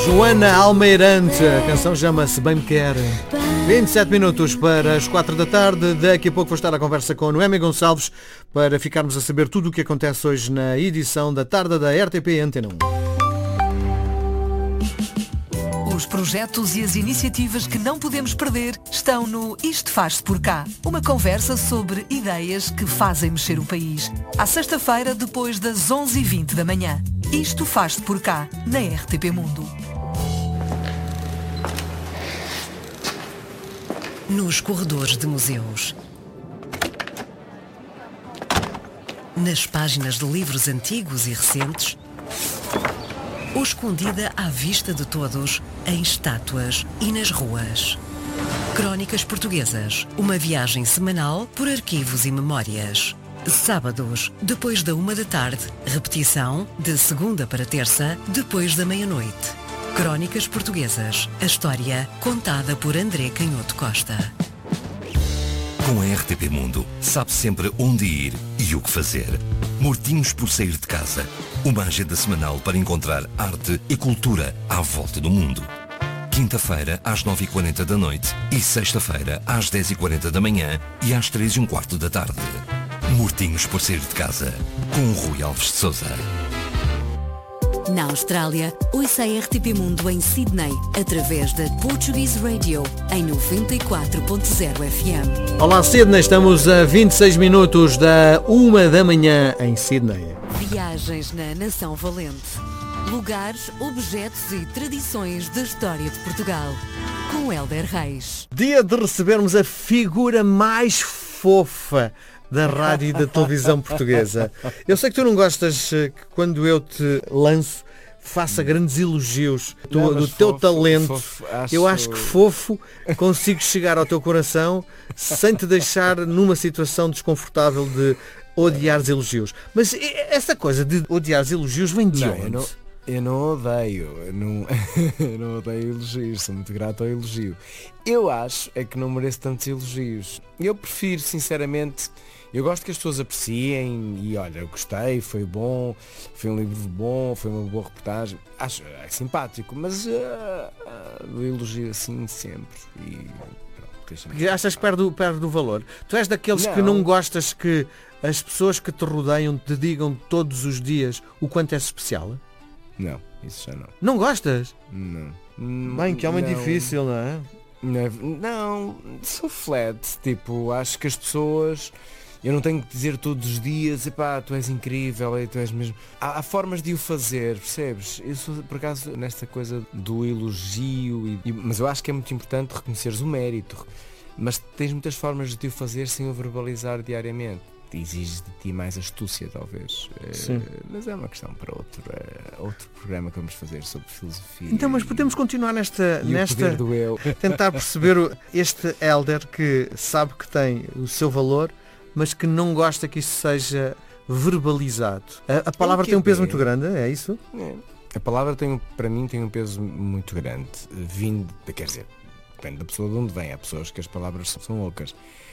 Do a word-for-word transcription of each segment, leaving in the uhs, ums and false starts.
Joana Almeirante, a canção chama-se Bem Me Quer. vinte e sete minutos para as quatro da tarde. Daqui a pouco vou estar à conversa com Noémia Gonçalves para ficarmos a saber tudo o que acontece hoje na edição da tarde da R T P Antena um. Os projetos e as iniciativas que não podemos perder estão no Isto Faz-se Por Cá. Uma conversa sobre ideias que fazem mexer o país. À sexta-feira, depois das onze e vinte da manhã. Isto Faz-se Por Cá, na R T P Mundo. Nos corredores de museus. Nas páginas de livros antigos e recentes. Ou escondida à vista de todos, em estátuas e nas ruas. Crónicas Portuguesas, uma viagem semanal por arquivos e memórias. Sábados, depois da uma da tarde, repetição, de segunda para terça, depois da meia-noite. Crónicas Portuguesas, a história contada por André Canhoto Costa. Com a R T P Mundo, sabe sempre onde ir e o que fazer. Mortinhos por sair de casa. Uma agenda semanal para encontrar arte e cultura à volta do mundo. Quinta-feira às nove e quarenta da noite e sexta-feira às dez e quarenta da manhã e às três e um quarto da tarde. Mortinhos por sair de casa, com o Rui Alves de Sousa. Na Austrália, ouça a R T P Mundo em Sydney, através da Portuguese Radio, em noventa e quatro ponto zero F M. Olá Sydney, estamos a vinte e seis minutos da uma da manhã em Sydney. Viagens na Nação Valente. Lugares, objetos e tradições da história de Portugal. Com Hélder Reis. Dia de recebermos a figura mais fofa da rádio e da televisão portuguesa. Eu sei que tu não gostas que quando eu te lanço faça grandes elogios do, não, do teu fofo, talento. Fofo, acho... Eu acho que fofo consigo chegar ao teu coração sem te deixar numa situação desconfortável de odiar os elogios. Mas essa coisa de odiar os elogios vem de não, onde? Eu não, eu não odeio, eu não, eu não odeio elogios, sou muito grato ao elogio. Eu acho é que não mereço tantos elogios. Eu prefiro, sinceramente, eu gosto que as pessoas apreciem e olha, eu gostei, foi bom, foi um livro bom, foi uma boa reportagem. Acho é simpático, mas uh, uh, elogio assim sempre e pronto. Achas que perde, perde o valor? Tu és daqueles não. que não gostas que as pessoas que te rodeiam te digam todos os dias o quanto é especial? Não, isso já não. Não gostas? Não. Bem, que homem não. difícil, não é? Não, não, sou flat, tipo, acho que as pessoas... Eu não tenho que dizer todos os dias, epá, tu és incrível, e tu és mesmo... Há, há formas de o fazer, percebes? Eu sou, por acaso, nesta coisa do elogio, e, mas eu acho que é muito importante reconheceres o mérito. Mas tens muitas formas de o fazer sem o verbalizar diariamente. Exige de ti mais astúcia, talvez. Sim. É, mas é uma questão para outro, é, outro programa que vamos fazer sobre filosofia. Então, mas podemos continuar nesta... E nesta o poder do eu. Tentar perceber o, este Hélder que sabe que tem o seu valor, mas que não gosta que isso seja verbalizado. A, a palavra tem um peso muito grande, é isso? É. A palavra tem, para mim tem um peso muito grande. Vindo, quer dizer, depende da pessoa de onde vem. Há pessoas que as palavras são, são loucas.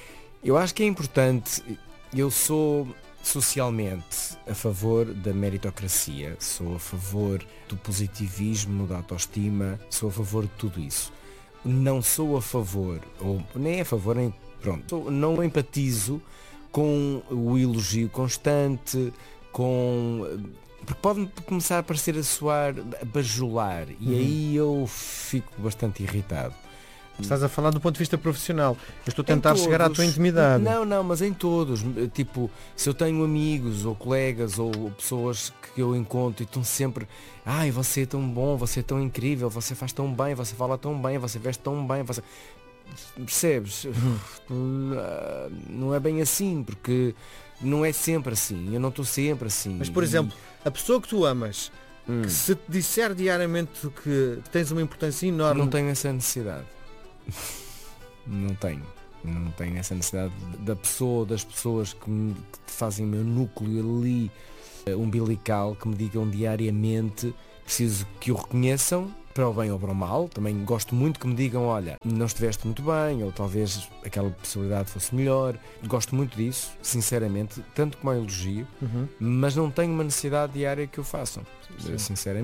Eu acho que é importante, eu sou socialmente a favor da meritocracia, sou a favor do positivismo, da autoestima, sou a favor de tudo isso. Não sou a favor, ou nem a favor, nem, pronto, não empatizo com o elogio constante, com... Porque pode começar a parecer a soar bajular e uhum. aí eu fico bastante irritado. Estás a falar do ponto de vista profissional. Eu estou a tentar todos, chegar à tua intimidade. Não, não, mas em todos. Tipo, se eu tenho amigos ou colegas ou pessoas que eu encontro e estão sempre, ai, você é tão bom, você é tão incrível, você faz tão bem, você fala tão bem, você veste tão bem, você... Percebes? Hum. Não é bem assim, porque não é sempre assim. Eu não estou sempre assim. Mas, por exemplo, a pessoa que tu amas, hum. que se te disser diariamente que tens uma importância enorme... Não tenho essa necessidade. Não tenho. Não tenho essa necessidade da pessoa, das pessoas que, me, que fazem o meu núcleo ali umbilical, que me digam diariamente, preciso que o reconheçam, para o bem ou para o mal. Também gosto muito que me digam, olha, não estiveste muito bem, ou talvez aquela possibilidade fosse melhor. Gosto muito disso, sinceramente, tanto como ao elogio, uhum. mas não tenho uma necessidade diária que o façam, Sim. sinceramente.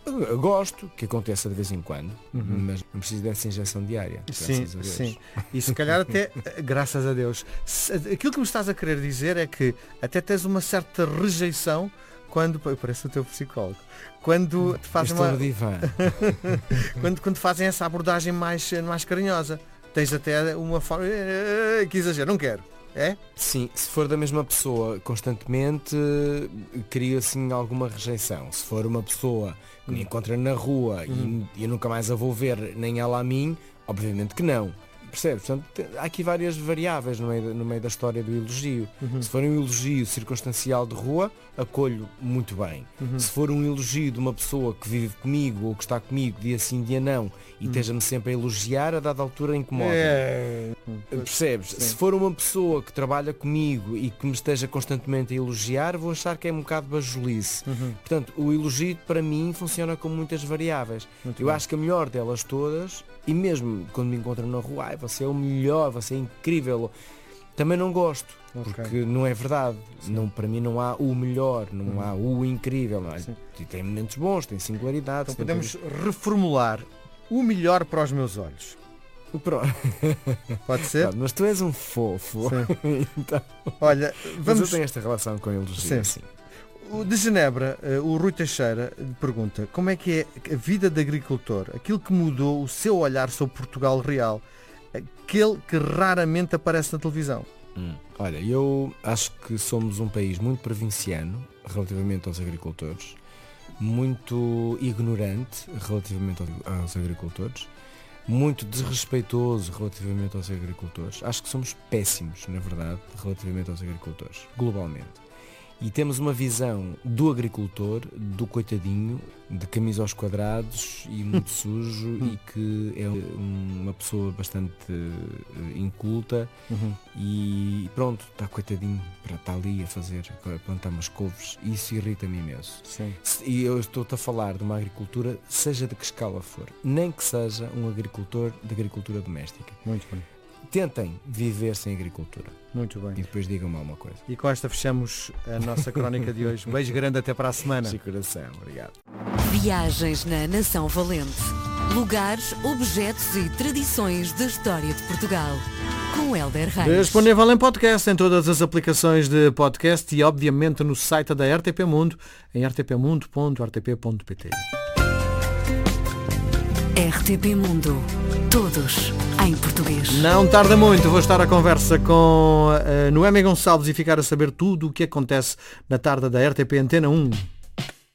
Eu gosto que aconteça de vez em quando, Uhum. mas não preciso dessa injeção diária. Sim, graças a Deus. sim. E se calhar até, graças a Deus, se- aquilo que me estás a querer dizer é que até tens uma certa rejeição quando, pô, eu pareço o teu psicólogo, quando te fazem Estou uma, no divã. quando, quando fazem essa abordagem mais, mais carinhosa. Tens até uma forma, "Eh, que exagero, não quero. É? Sim, se for da mesma pessoa constantemente, cria assim alguma rejeição. Se for uma pessoa que me encontra na rua Uhum. e eu nunca mais a vou ver, nem ela a mim, obviamente que não. Percebes? Portanto, te- há aqui várias variáveis no meio, da- no meio da história do elogio. Uhum. Se for um elogio circunstancial de rua, acolho muito bem. Uhum. Se for um elogio de uma pessoa que vive comigo ou que está comigo dia sim, dia não, e esteja-me sempre a elogiar, a dada altura incomoda. Uhum. É. Percebes? Sim. Se for uma pessoa que trabalha comigo e que me esteja constantemente a elogiar, vou achar que é um bocado bajolice. Uhum. Portanto, o elogio para mim funciona com muitas variáveis. Muito Eu bem. acho que a melhor delas todas, e mesmo quando me encontram na rua, ai, você é o melhor, você é incrível, também não gosto, Ok. porque não é verdade. Não, para mim não há o melhor, não há o incrível. Não é? Sim. E tem momentos bons, tem singularidades. Então tem podemos reformular o melhor para os meus olhos. coisas- Pronto. Pode ser? Pronto, mas tu és um fofo. Então, Olha, mas eu vamos. tenho esta relação com elogios. Sim. Assim. O de Genebra, eh, o Rui Teixeira pergunta como é que é a vida de agricultor, aquilo que mudou o seu olhar sobre Portugal real, aquele que raramente aparece na televisão. Hum. Olha, eu acho que somos um país muito provinciano relativamente aos agricultores, muito ignorante relativamente aos- aos agricultores, muito desrespeitoso relativamente aos agricultores. Acho que somos péssimos, na verdade, relativamente aos agricultores, globalmente. E temos uma visão do agricultor, do coitadinho, de camisa aos quadrados e muito sujo e que é uma pessoa bastante eh, inculta e pronto, está coitadinho, para estar ali a fazer, a plantar umas couves, e isso irrita-me imenso. Sim. Se- E eu estou-te a falar de uma agricultura, seja de que escala for, nem que seja um agricultor de agricultura doméstica. Muito bem. Tentem viver sem agricultura Muito bem. e depois digam-me alguma coisa. E com esta fechamos a nossa crónica de hoje. Beijo grande, até para a semana. De coração, obrigado. Viagens na Nação Valente. Lugares, objetos e tradições da história de Portugal. Com Hélder Reis. Disponível em podcast, em todas as aplicações de podcast e obviamente no site da R T P Mundo, em r t p mundo ponto r t p ponto p t. R T P Mundo. Todos em português. Não tarda muito, vou estar à conversa com uh, Noémia Gonçalves e ficar a saber tudo o que acontece na tarde da R T P Antena um.